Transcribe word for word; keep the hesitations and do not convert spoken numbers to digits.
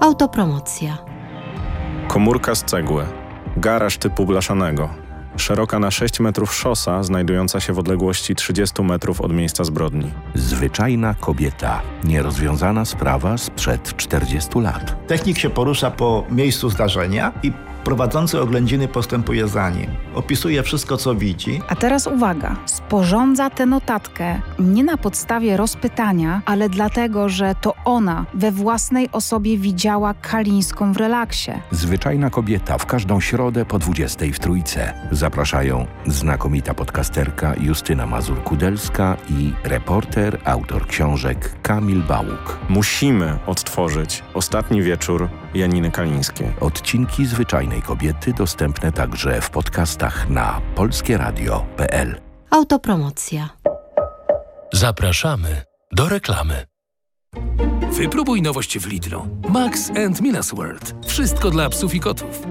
Autopromocja. Komórka z cegły. Garaż typu blaszanego. Szeroka na sześć metrów szosa, znajdująca się w odległości trzydziestu metrów od miejsca zbrodni. Zwyczajna kobieta. Nierozwiązana sprawa sprzed czterdziestu lat. Technik się porusza po miejscu zdarzenia i prowadzący oględziny postępuje za nim. Opisuje wszystko, co widzi. A teraz uwaga, sporządza tę notatkę nie na podstawie rozpytania, ale dlatego, że to ona we własnej osobie widziała Kalińską w relaksie. Zwyczajna kobieta w każdą środę po dwudziestej w Trójce. Zapraszają znakomita podcasterka Justyna Mazur-Kudelska i reporter, autor książek Kamil Bałuk. Musimy odtworzyć ostatni wieczór Janiny Kalińskiej. Odcinki Zwyczajnej Kobiety dostępne także w podcastach na polskie radio kropka p l. Autopromocja. Zapraszamy do reklamy. Wypróbuj nowość w Lidlu. Max and Minas World. Wszystko dla psów i kotów.